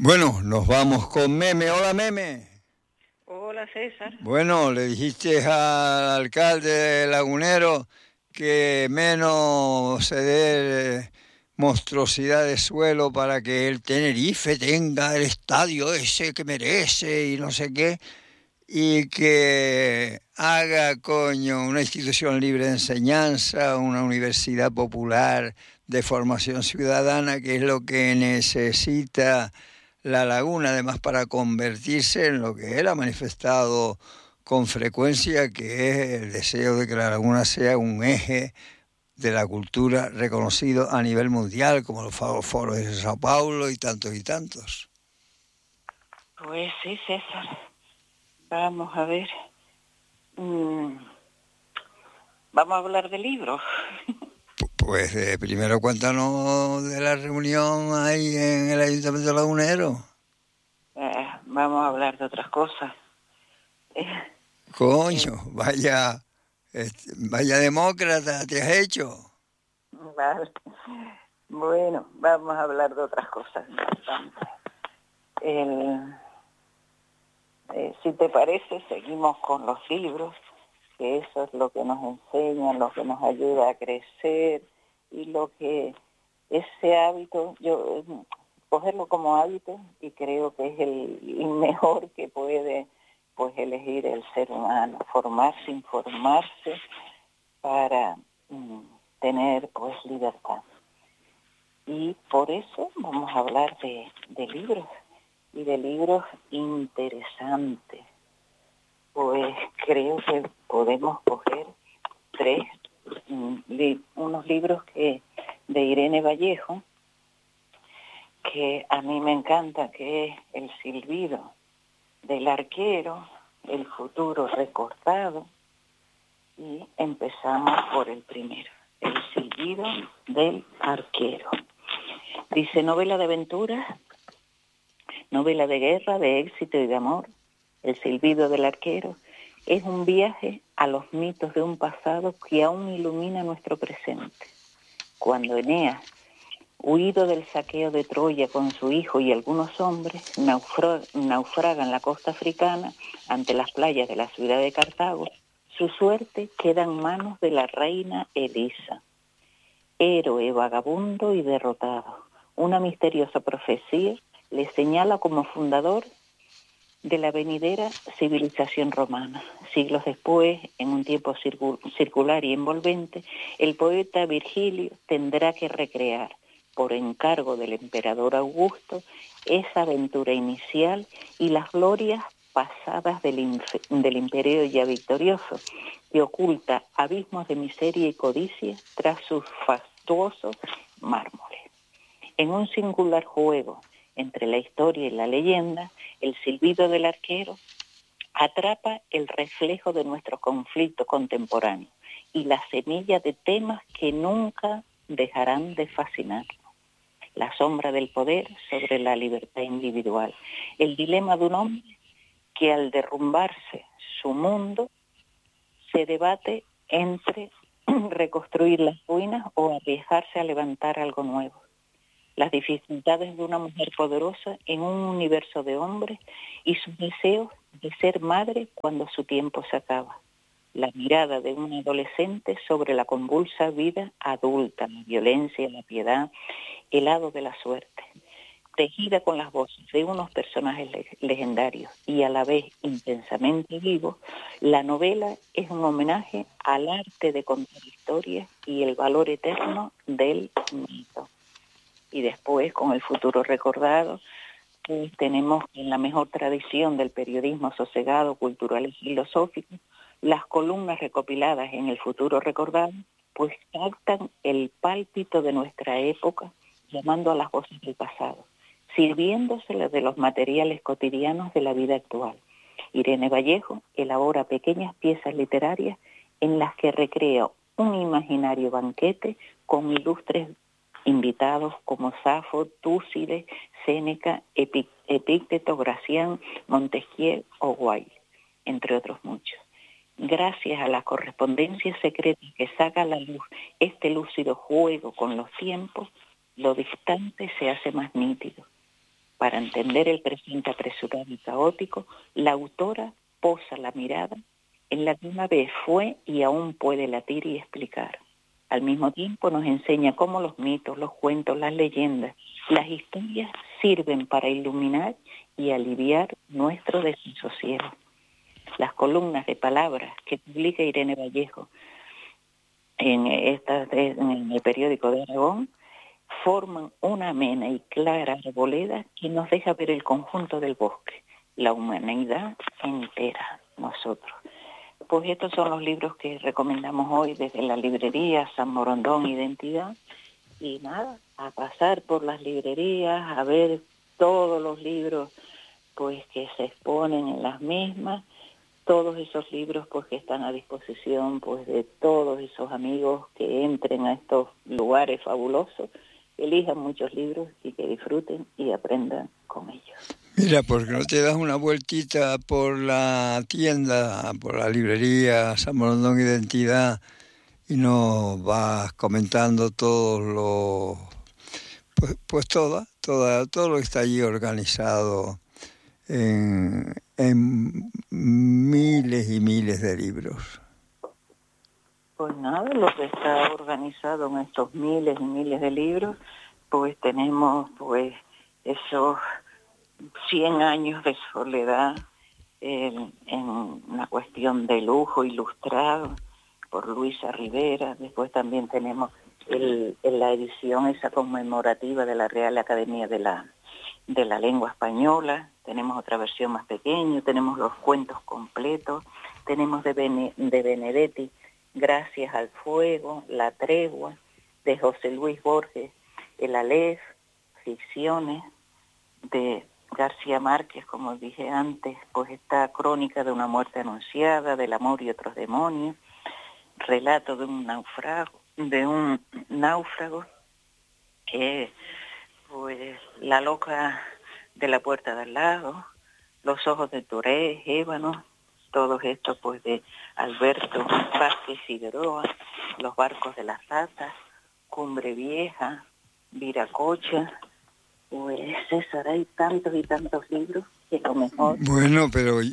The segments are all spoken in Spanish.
Bueno, nos vamos con Meme. Hola, Meme. Hola, César. Bueno, le dijiste al alcalde Lagunero que menos ceder monstruosidad de suelo para que el Tenerife tenga el estadio ese que merece y no sé qué, y que haga, coño, una institución libre de enseñanza, una universidad popular de formación ciudadana, que es lo que necesita La Laguna, además, para convertirse en lo que él ha manifestado con frecuencia, que es el deseo de que La Laguna sea un eje de la cultura reconocido a nivel mundial, como los foros de Sao Paulo y tantos y tantos. Pues sí, César. Vamos a ver. Vamos a hablar de libros. Pues primero cuéntanos de la reunión ahí en el Ayuntamiento Lagunero. Vamos a hablar de otras cosas. Eh, Coño, vaya demócrata te has hecho. vale. Bueno, vamos a hablar de otras cosas. Si te parece, seguimos con los libros, que eso es lo que nos enseña, lo que nos ayuda a crecer y lo que ese hábito, yo cogerlo como hábito, y creo que es el mejor que puede pues elegir el ser humano, formarse, informarse para tener pues libertad. Y por eso vamos a hablar de libros, y de libros interesantes. Pues creo que podemos coger unos libros de Irene Vallejo, que a mí me encanta, que es El silbido del arquero, El futuro recortado, y empezamos por el primero, El silbido del arquero. Dice: novela de aventuras, novela de guerra, de éxito y de amor. El silbido del arquero es un viaje a los mitos de un pasado que aún ilumina nuestro presente. Cuando Eneas, huido del saqueo de Troya con su hijo y algunos hombres, naufraga en la costa africana ante las playas de la ciudad de Cartago, su suerte queda en manos de la reina Elisa. Héroe, vagabundo y derrotado, una misteriosa profecía le señala como fundador de la venidera civilización romana. Siglos después, en un tiempo circular y envolvente, el poeta Virgilio tendrá que recrear, por encargo del emperador Augusto, esa aventura inicial y las glorias pasadas del imperio ya victorioso, que oculta abismos de miseria y codicia tras sus fastuosos mármoles. En un singular juego entre la historia y la leyenda, El silbido del arquero atrapa el reflejo de nuestro conflicto contemporáneo y la semilla de temas que nunca dejarán de fascinarnos. La sombra del poder sobre la libertad individual, el dilema de un hombre que al derrumbarse su mundo se debate entre reconstruir las ruinas o arriesgarse a levantar algo nuevo. Las dificultades de una mujer poderosa en un universo de hombres y sus deseos de ser madre cuando su tiempo se acaba. La mirada de un adolescente sobre la convulsa vida adulta, la violencia, la piedad, el hado de la suerte. Tejida con las voces de unos personajes legendarios y a la vez intensamente vivos, la novela es un homenaje al arte de contar historias y el valor eterno del mito. Y después, con El futuro recordado, pues tenemos en la mejor tradición del periodismo sosegado, cultural y filosófico, las columnas recopiladas en El futuro recordado, pues captan el pálpito de nuestra época, llamando a las voces del pasado, sirviéndose de los materiales cotidianos de la vida actual. Irene Vallejo elabora pequeñas piezas literarias en las que recrea un imaginario banquete con ilustres invitados como Safo, Túcide, Séneca, Epícteto, Gracián, Montesquieu o Wilde, entre otros muchos. Gracias a la correspondencia secreta que saca a la luz este lúcido juego con los tiempos, lo distante se hace más nítido. Para entender el presente apresurado y caótico, la autora posa la mirada en la que una vez fue y aún puede latir y explicar. Al mismo tiempo nos enseña cómo los mitos, los cuentos, las leyendas, las historias sirven para iluminar y aliviar nuestro desasosiego. Las columnas de palabras que publica Irene Vallejo en el periódico de Aragón forman una amena y clara arboleda que nos deja ver el conjunto del bosque, la humanidad entera, nosotros. Pues estos son los libros que recomendamos hoy desde la librería San Morondón Identidad. Y nada, a pasar por las librerías, a ver todos los libros pues que se exponen en las mismas, todos esos libros pues que están a disposición pues de todos esos amigos que entren a estos lugares fabulosos, elijan muchos libros y que disfruten y aprendan con ellos. Mira, ¿por qué no te das una vueltita por la tienda, por la librería San Morondón Identidad y nos vas comentando todo lo que está allí organizado en miles y miles de libros? Pues nada, lo que está organizado en estos miles y miles de libros, pues tenemos pues esos 100 años de soledad en una cuestión de lujo ilustrado por Luisa Rivera. Después también tenemos la edición esa conmemorativa de la Real Academia de la Lengua Española. Tenemos otra versión más pequeña, tenemos los cuentos completos, tenemos de Benedetti, Gracias al Fuego, La Tregua, de José Luis Borges, El Aleph, Ficciones, de García Márquez, como dije antes, pues está Crónica de una muerte anunciada, del amor y otros demonios, Relato de un náufrago, pues La loca de la puerta de al lado, Los ojos de Touré, Ébano, todos estos pues de Alberto Vázquez Figueroa, Los barcos de las ratas, Cumbre Vieja, Viracocha. Pues César, hay tantos y tantos libros que lo mejor... Bueno, pero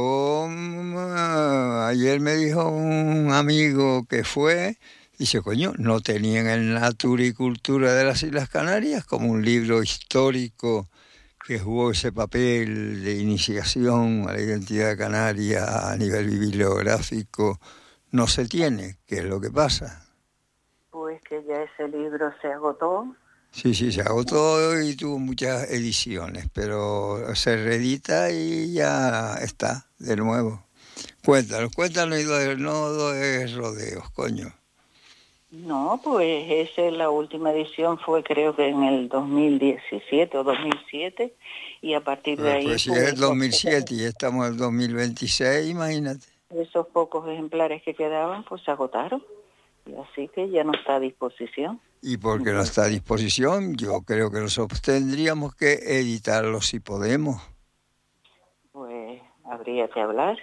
ayer me dijo un amigo que fue, dice, coño, no tenían en Natura y Cultura de las Islas Canarias como un libro histórico que jugó ese papel de iniciación a la identidad canaria a nivel bibliográfico. No se tiene, ¿qué es lo que pasa? Pues que ya ese libro se agotó. Sí, se agotó y tuvo muchas ediciones, pero se reedita y ya está de nuevo. Cuéntanos y no de rodeos, coño. No, pues esa es la última edición, fue creo que en el 2017 o 2007, y a partir de ahí... Pues si es el 2007 y estamos en el 2026, imagínate. Esos pocos ejemplares que quedaban, pues se agotaron, y así que ya no está a disposición. Y porque no está a disposición, yo creo que nosotros tendríamos que editarlo si podemos. Pues habría que hablar,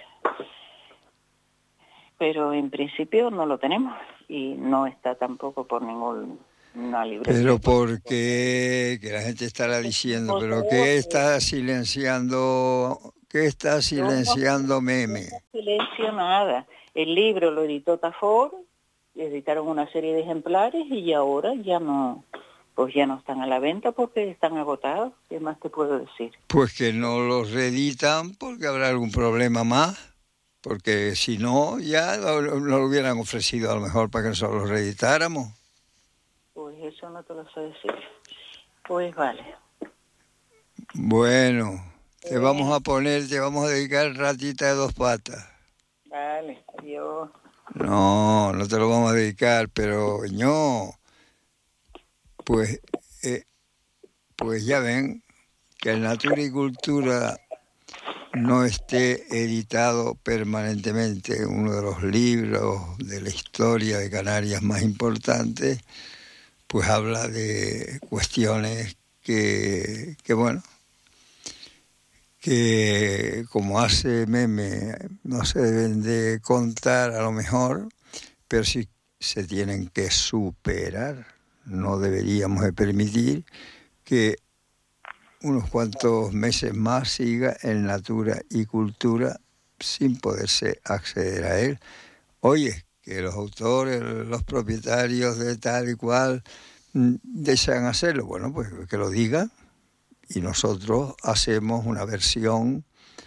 pero en principio no lo tenemos y no está tampoco por ninguna librería. Pero porque que la gente estará diciendo, pero ¿qué está silenciando? ¿Qué está silenciando Meme? No silencio nada. El libro lo editó Tafur, editaron una serie de ejemplares y ahora ya no, pues ya no están a la venta porque están agotados. ¿Qué más te puedo decir? Pues que no los reeditan porque habrá algún problema más, porque si no, ya lo hubieran ofrecido a lo mejor para que nosotros los reeditáramos. Pues eso no te lo sé decir. Pues vale. Bueno, te vamos a dedicar ratita de dos patas. Vale, adiós. No te lo vamos a dedicar, pero pues ya ven que el Natura y Cultura no esté editado permanentemente, uno de los libros de la historia de Canarias más importantes, pues habla de cuestiones que como hace Meme, no se deben de contar a lo mejor, pero sí se tienen que superar. No deberíamos de permitir que unos cuantos meses más siga en Natura y Cultura sin poderse acceder a él. Oye, que los autores, los propietarios de tal y cual desean hacerlo, bueno, pues que lo digan y nosotros hacemos una versión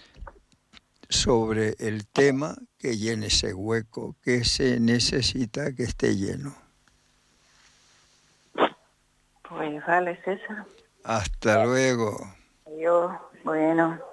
sobre el tema que llene ese hueco que se necesita que esté lleno. Pues vale, César. Hasta luego. Adiós. Bueno.